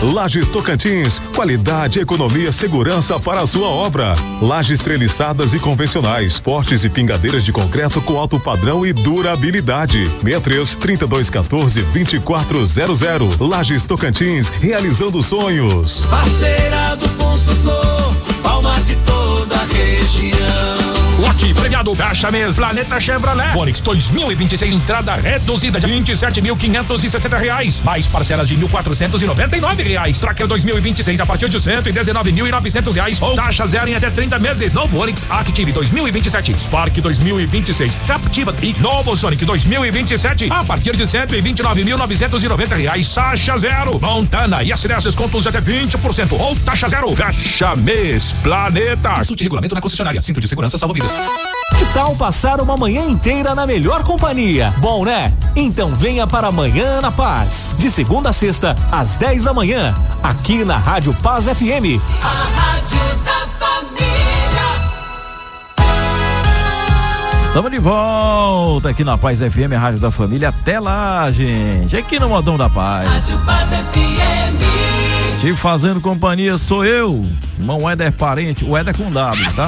Lajes Tocantins, qualidade, economia, segurança para a sua obra. Lajes treliçadas e convencionais, portes e pingadeiras de concreto com alto padrão e durabilidade. 63-3214-2400. Lajes Tocantins, realizando sonhos. Parceira do construtor, Palmas e toda a região. Lote premiado Fecha Mês Planeta Chevrolet Onix 2026, entrada reduzida de R$27.560, mais parcelas de R$1.499. Tracker 2026 a partir de R$119.900 ou taxa zero em até 30 meses. Novo Onix Active 2027, Spark 2026, Captiva e novo Sonic 2027 a partir de R$129.990, taxa zero. Montana e S10 descontos de até 20% ou taxa zero. Fecha Mês Planeta. Consulte regulamento na concessionária. Cinto de segurança salva vidas. Que tal passar uma manhã inteira na melhor companhia? Bom, né? Então venha para Manhã na Paz, de segunda a sexta, às 10 da manhã, aqui na Rádio Paz FM. A Rádio da Família. Estamos de volta aqui na Paz FM, a Rádio da Família. Até lá, gente, aqui no Modão da Paz. Rádio Paz FM. Te fazendo companhia sou eu, irmão Éder Parente, o Éder com W, tá?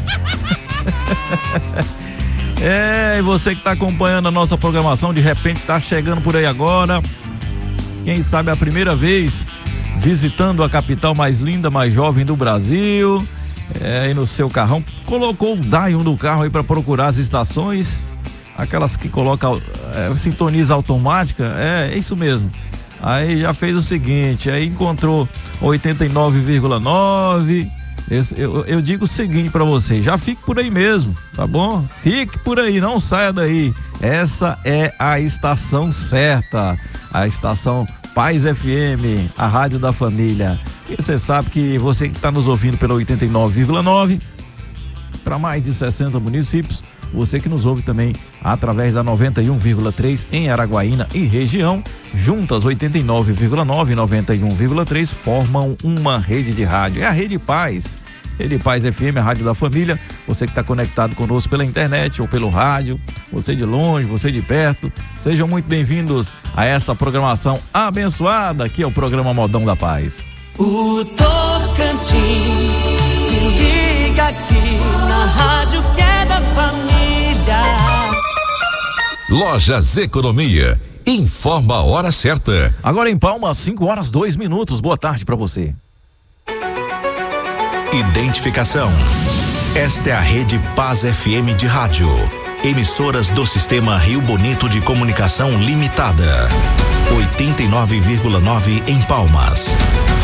E você que está acompanhando a nossa programação, de repente está chegando por aí agora, quem sabe a primeira vez visitando a capital mais linda, mais jovem do Brasil, e no seu carrão colocou o Dion do carro aí para procurar as estações, aquelas que coloca sintoniza automática, é isso mesmo. Aí já fez o seguinte, aí encontrou 89,9. Eu digo o seguinte pra você, já fique por aí mesmo, tá bom? Fique por aí, não saia daí. Essa é a estação certa, a estação Paz FM, a Rádio da Família. E você sabe que você que está nos ouvindo pela 89,9 para mais de 60 municípios, você que nos ouve também através da 91,3 em Araguaína e região, juntas 89,9 e 91,3 formam uma rede de rádio. É a Rede Paz. Rede Paz FM, a Rádio da Família. Você que está conectado conosco pela internet ou pelo rádio, você de longe, você de perto, sejam muito bem-vindos a essa programação abençoada, que é o programa Modão da Paz. O Tocantins se liga aqui na rádio que é da família. Lojas Economia, informa a hora certa. Agora em Palmas, 5h02. Boa tarde para você. Identificação. Esta é a Rede Paz FM de rádio. Emissoras do Sistema Rio Bonito de Comunicação Limitada. 89,9 em Palmas.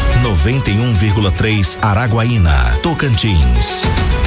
91,3 Araguaína, Tocantins.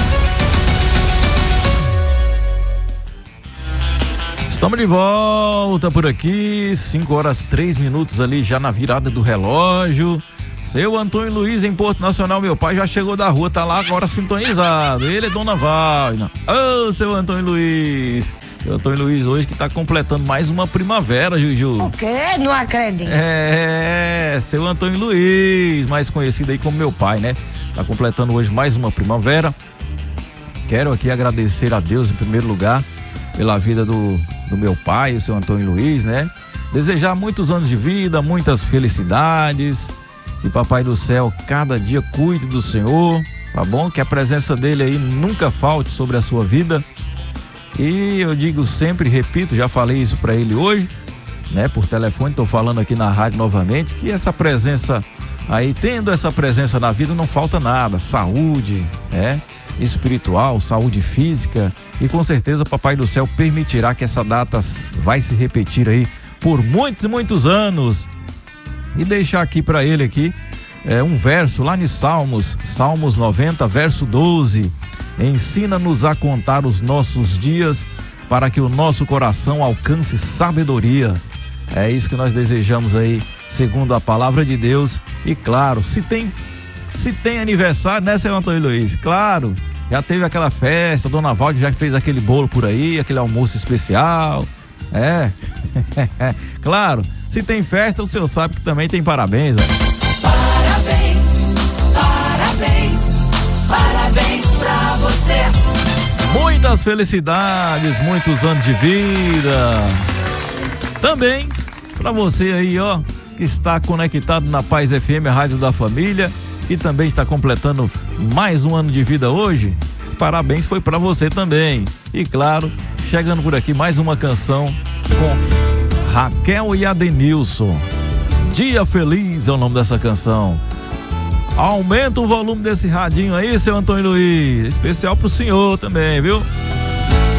Estamos de volta por aqui, 5h03 ali já na virada do relógio. Seu Antônio Luiz em Porto Nacional, meu pai já chegou da rua, tá lá agora sintonizado. Ele é Dona Valna. Ô, seu Antônio Luiz. Seu Antônio Luiz hoje que tá completando mais uma primavera, Juju. O quê? Não acredito. Seu Antônio Luiz, mais conhecido aí como meu pai, né? Tá completando hoje mais uma primavera. Quero aqui agradecer a Deus em primeiro lugar pela vida do meu pai, o seu Antônio Luiz, né? Desejar muitos anos de vida, muitas felicidades. E Papai do Céu, cada dia cuide do Senhor, tá bom? Que a presença dele aí nunca falte sobre a sua vida. E eu digo sempre, repito, já falei isso para ele hoje, né? Por telefone, tô falando aqui na rádio novamente, que essa presença aí, tendo essa presença na vida, não falta nada. Saúde, né? Espiritual, saúde física, e com certeza Papai do Céu permitirá que essa data vai se repetir aí por muitos e muitos anos. E deixar aqui para ele aqui um verso lá em Salmos 90, verso 12. Ensina-nos a contar os nossos dias para que o nosso coração alcance sabedoria. É isso que nós desejamos aí, segundo a palavra de Deus. E claro, se tem aniversário, né, seu Antônio Luiz? Claro, já teve aquela festa, a Dona Valde já fez aquele bolo por aí, aquele almoço especial. Claro, se tem festa, o senhor sabe que também tem parabéns, né? Parabéns, parabéns, parabéns pra você. Muitas felicidades, muitos anos de vida. Também pra você aí, ó, que está conectado na Paz FM, a rádio da família, e também está completando mais um ano de vida hoje. Parabéns foi para você também. E claro, chegando por aqui mais uma canção com Raquel e Adenilson. Dia Feliz é o nome dessa canção. Aumenta o volume desse radinho aí, seu Antônio Luiz. Especial pro senhor também, viu?